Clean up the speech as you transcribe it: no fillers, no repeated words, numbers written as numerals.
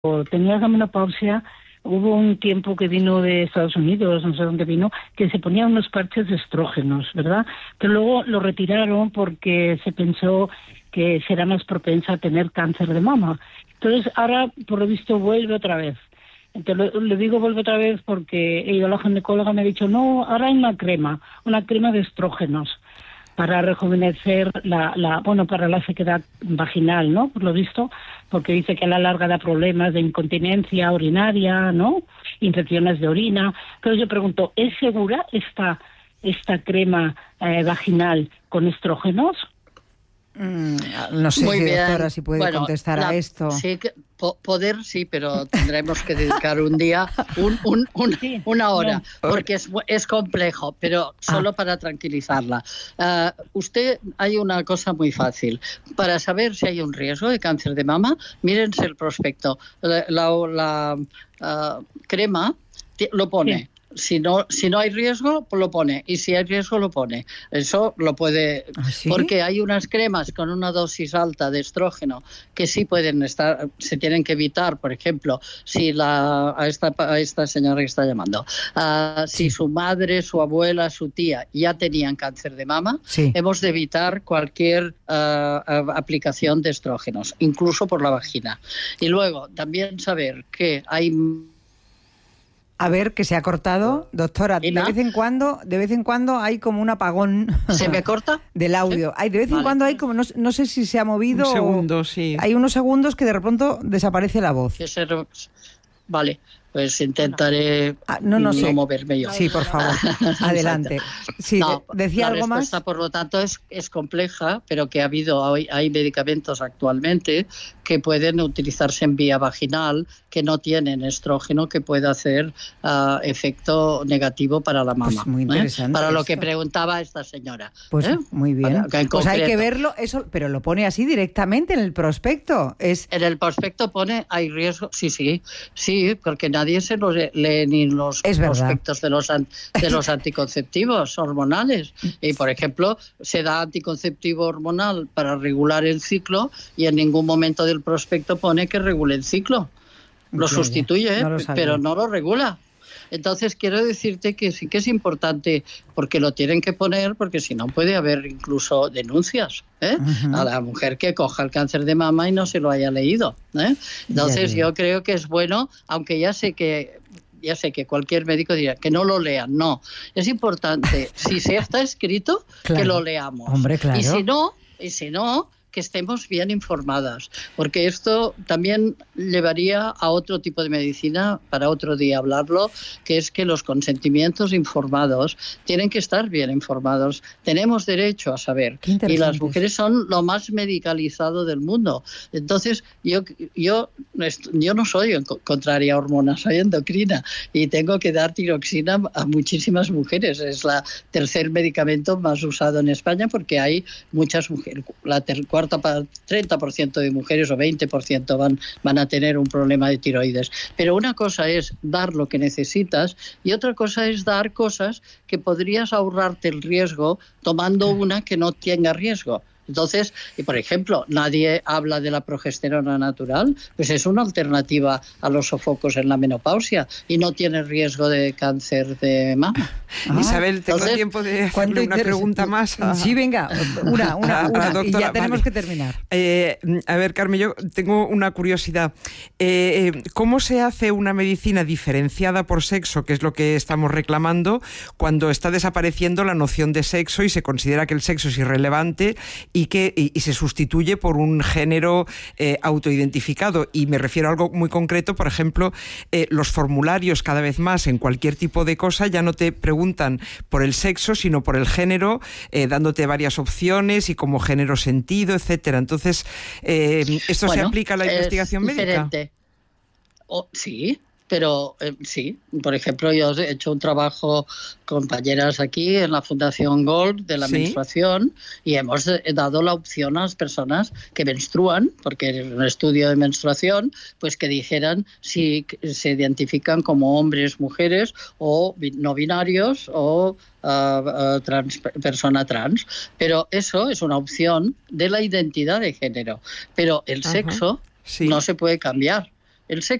tenía la menopausia, hubo un tiempo que vino de Estados Unidos, no sé dónde vino, que se ponía unos parches de estrógenos, ¿verdad? Pero luego lo retiraron porque se pensó que será más propensa a tener cáncer de mama. Entonces ahora, por lo visto, vuelve otra vez. Entonces le digo vuelve otra vez porque he ido a la ginecóloga y me ha dicho, no, ahora hay una crema de estrógenos para rejuvenecer para la sequedad vaginal, ¿no? Por lo visto, porque dice que a la larga da problemas de incontinencia urinaria, ¿no? Infecciones de orina. Entonces yo pregunto, ¿es segura esta crema vaginal con estrógenos? No sé, Muy bien, doctora, si puede contestar a esto. Sí, poder sí, pero tendremos que dedicar un día, una hora, porque es complejo, pero solo para tranquilizarla. Usted, hay una cosa muy fácil. Para saber si hay un riesgo de cáncer de mama, mírense el prospecto. La crema lo pone. Sí. Si no hay riesgo, lo pone. Y si hay riesgo, lo pone. Eso lo puede... ¿Sí? Porque hay unas cremas con una dosis alta de estrógeno que sí pueden estar... Se tienen que evitar, por ejemplo, si a esta señora que está llamando, si su madre, su abuela, su tía ya tenían cáncer de mama, hemos de evitar cualquier aplicación de estrógenos, incluso por la vagina. Y luego, también saber que hay... A ver, que se ha cortado, doctora. De vez en cuando hay como un apagón. ¿Se me corta? Del audio. ¿Sí? De vez en cuando hay como, no sé si se ha movido. Un segundo, sí. Hay unos segundos que de repente desaparece la voz. Vale, pues intentaré no sé. moverme yo. Sí, por favor, adelante. Sí, decía algo más. La respuesta, por lo tanto, es compleja, pero que hay medicamentos actualmente que pueden utilizarse en vía vaginal, que no tienen estrógeno, que puede hacer efecto negativo para la mama. Pues muy interesante. Para lo que preguntaba esta señora. Pues muy bien. Pues hay que verlo, eso, pero lo pone así directamente en el prospecto. En el prospecto pone, hay riesgo, sí, porque nadie se los lee ni los prospectos de los anticonceptivos hormonales. Y, por ejemplo, se da anticonceptivo hormonal para regular el ciclo y en ningún momento del prospecto pone que regule el ciclo. Lo sustituye, pero no lo regula. Entonces, quiero decirte que sí que es importante, porque lo tienen que poner, porque si no puede haber incluso denuncias a la mujer que coja el cáncer de mama y no se lo haya leído. Entonces, yo creo que es bueno, aunque ya sé que cualquier médico dirá que no lo lean. No, es importante, si se está escrito, que lo leamos. Hombre, claro. Y si no, que estemos bien informadas, porque esto también llevaría a otro tipo de medicina, para otro día hablarlo, que es que los consentimientos informados tienen que estar bien informados. Tenemos derecho a saber, y las mujeres son lo más medicalizado del mundo. Entonces, yo no soy contraria a hormonas, soy endocrina y tengo que dar tiroxina a muchísimas mujeres. Es el tercer medicamento más usado en España, porque hay muchas mujeres. 30% de mujeres o 20% van a tener un problema de tiroides. Pero una cosa es dar lo que necesitas y otra cosa es dar cosas que podrías ahorrarte el riesgo tomando una que no tenga riesgo. Entonces, por ejemplo, nadie habla de la progesterona natural, pues es una alternativa a los sofocos en la menopausia y no tiene riesgo de cáncer de mama. Isabel, tengo tiempo de hacerle una pregunta más. Sí, venga, una y ya tenemos que terminar. A ver, Carmen, yo tengo una curiosidad. ¿Cómo se hace una medicina diferenciada por sexo, que es lo que estamos reclamando, cuando está desapareciendo la noción de sexo y se considera que el sexo es irrelevante y se sustituye por un género autoidentificado? Y me refiero a algo muy concreto, por ejemplo, los formularios cada vez más en cualquier tipo de cosa ya no te preguntan por el sexo, sino por el género, dándote varias opciones y como género sentido, etcétera. Entonces, ¿esto se aplica a la investigación médica? Sí. Pero sí, por ejemplo, yo he hecho un trabajo, compañeras aquí en la Fundación Gold de la menstruación, y hemos dado la opción a las personas que menstruan, porque en un estudio de menstruación, pues que dijeran si se identifican como hombres, mujeres o no binarios o persona trans. Pero eso es una opción de la identidad de género. Pero el sexo no se puede cambiar. El sexo